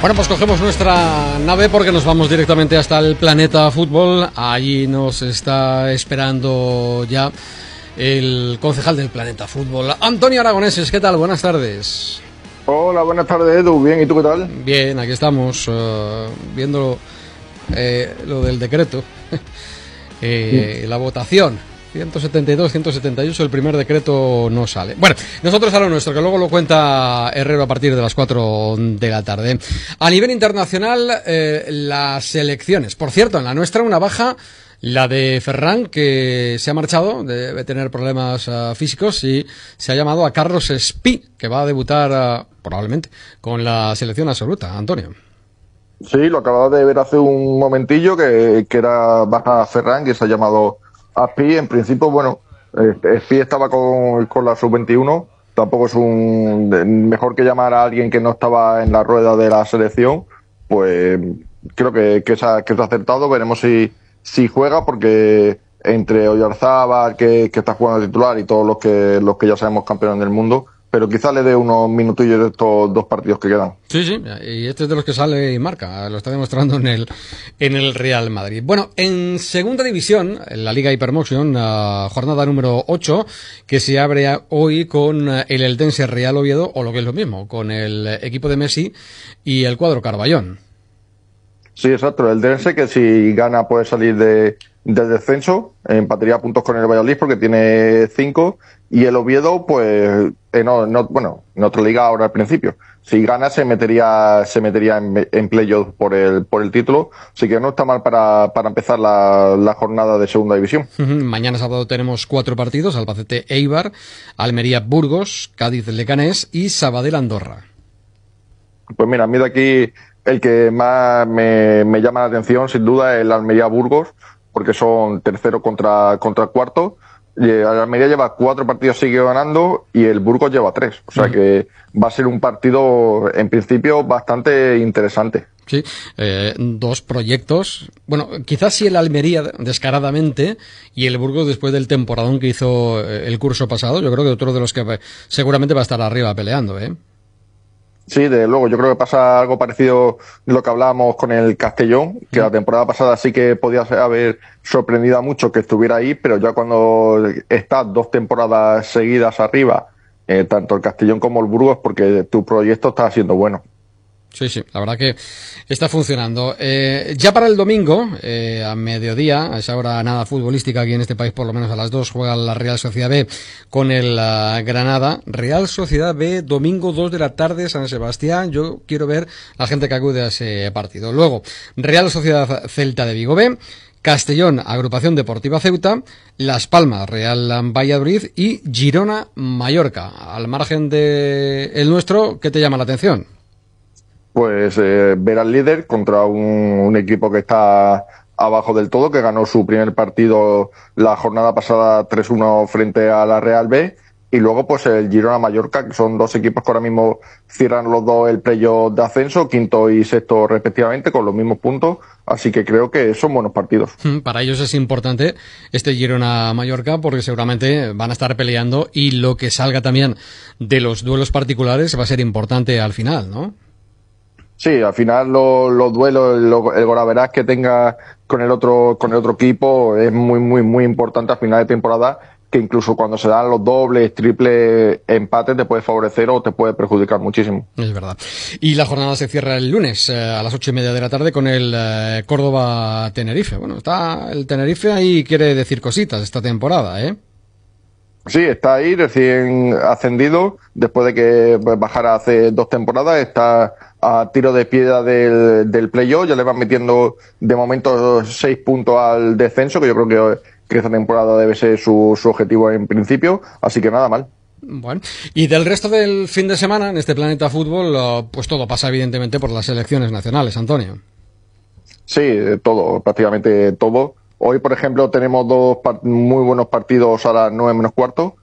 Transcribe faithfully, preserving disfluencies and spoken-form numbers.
Bueno, pues cogemos nuestra nave porque nos vamos directamente hasta el Planeta Fútbol. Allí nos está esperando ya el concejal del Planeta Fútbol, Antonio Aragoneses. ¿Qué tal? Buenas tardes. Hola, buenas tardes, Edu. Bien, ¿y tú qué tal? Bien, aquí estamos uh, viendo eh, lo del decreto, eh, sí. La votación. ciento setenta y dos, ciento setenta y ocho, el primer decreto no sale. Bueno, nosotros a lo nuestro, que luego lo cuenta Herrero a partir de las cuatro de la tarde. A nivel internacional, eh, las selecciones. Por cierto, en la nuestra una baja, la de Ferran, que se ha marchado, debe tener problemas uh, físicos, y se ha llamado a Carlos Espí, que va a debutar uh, probablemente con la selección absoluta. Antonio. Sí, lo acababa de ver hace un momentillo, que, que era baja Ferran, que se ha llamado Aspi. En principio, bueno, Aspi estaba con, con la sub veintiuno, tampoco es un mejor que llamar a alguien que no estaba en la rueda de la selección. Pues creo que, que, es, que es acertado. Veremos si, si juega, porque entre Oyarzábal, que, que está jugando titular, y todos los que, los que ya sabemos campeones del mundo, pero quizás le dé unos minutillos de estos dos partidos que quedan. Sí, sí, y este es de los que sale y marca, lo está demostrando en el en el Real Madrid. Bueno, en segunda división, en la Liga Hypermotion, uh, jornada número ocho, que se abre hoy con el Eldense Real Oviedo, o lo que es lo mismo, con el equipo de Messi y el cuadro Carballón. Sí, exacto, el Eldense, que si gana puede salir de, del descenso, empataría puntos con el Valladolid porque tiene cinco, y el Oviedo, pues, eh, no, no, bueno, en otra liga ahora al principio. Si gana se metería, se metería en, en playoff por el, por el título, así que no está mal para, para empezar la, la jornada de segunda división. Mañana sábado tenemos cuatro partidos: Albacete Eibar, Almería Burgos, Cádiz Leganés y Sabadell Andorra. Pues mira, a mí de aquí el que más me, me llama la atención, sin duda, es el Almería Burgos, porque son tercero contra, contra cuarto. El Almería lleva cuatro partidos sigue ganando y el Burgos lleva tres. O sea que va a ser un partido, en principio, bastante interesante. Sí, eh, dos proyectos. Bueno, quizás sí el Almería descaradamente, y el Burgos después del temporadón que hizo el curso pasado. Yo creo que otro de los que seguramente va a estar arriba peleando, ¿eh? Sí, de luego, yo creo que pasa algo parecido a lo que hablábamos con el Castellón, que la temporada pasada sí que podía haber sorprendido a mucho que estuviera ahí, pero ya cuando estás dos temporadas seguidas arriba, eh, tanto el Castellón como el Burgos, porque tu proyecto está siendo bueno. Sí, sí, la verdad que está funcionando. Eh, ya para el domingo, eh, a mediodía, a esa hora nada futbolística aquí en este país, por lo menos a las dos, juega la Real Sociedad B con el uh, Granada. Real Sociedad B, domingo dos de la tarde, San Sebastián. Yo quiero ver a la gente que acude a ese partido. Luego, Real Sociedad Celta de Vigo B, Castellón, Agrupación Deportiva Ceuta, Las Palmas, Real Valladolid y Girona, Mallorca. Al margen de el nuestro, ¿qué te llama la atención? Pues eh, ver al líder contra un, un equipo que está abajo del todo, que ganó su primer partido la jornada pasada tres uno frente a la Real B, y luego pues el Girona Mallorca, que son dos equipos que ahora mismo cierran los dos el playoff de ascenso, quinto y sexto respectivamente, con los mismos puntos, así que creo que son buenos partidos. Para ellos es importante este Girona Mallorca, porque seguramente van a estar peleando, y lo que salga también de los duelos particulares va a ser importante al final, ¿no? Sí, al final los, los duelos, lo, el golaveraje que tenga con el otro con el otro equipo es muy, muy, muy importante al final de temporada, que incluso cuando se dan los dobles, triples empates te puede favorecer o te puede perjudicar muchísimo. Es verdad. Y la jornada se cierra el lunes eh, a las ocho y media de la tarde con el eh, Córdoba-Tenerife. Bueno, está el Tenerife ahí, quiere decir cositas esta temporada, ¿eh? Sí, está ahí recién ascendido, después de que bajara hace dos temporadas, está a tiro de piedra del, del playoff, ya le van metiendo de momento seis puntos al descenso, que yo creo que, que esta temporada debe ser su, su objetivo en principio, así que nada mal. Bueno, y del resto del fin de semana en este Planeta Fútbol, pues todo pasa evidentemente por las selecciones nacionales, Antonio. Sí, todo, prácticamente todo. Hoy, por ejemplo, tenemos dos muy buenos partidos a las nueve menos cuarto.